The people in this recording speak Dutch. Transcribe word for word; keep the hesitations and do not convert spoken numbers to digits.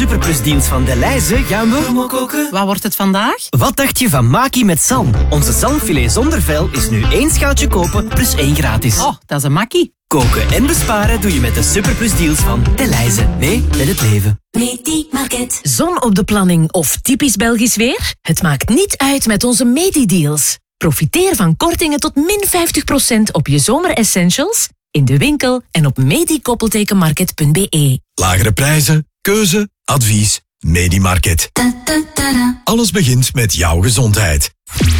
Superplus-deals van Delhaize gaan we koken. Wat wordt het vandaag? Wat dacht je van Maki met zalm? Onze zalmfilet zonder vel is nu één schaaltje kopen plus één gratis. Oh, dat is een makkie. Koken en besparen doe je met de Superplus-deals van Delhaize. Mee met het leven. Medi-market. Zon op de planning of typisch Belgisch weer? Het maakt niet uit met onze Medi-deals. Profiteer van kortingen tot min vijftig procent op je zomeressentials in de winkel en op medi-market punt be. Lagere prijzen, keuze, advies, Medi-market. Alles begint met jouw gezondheid.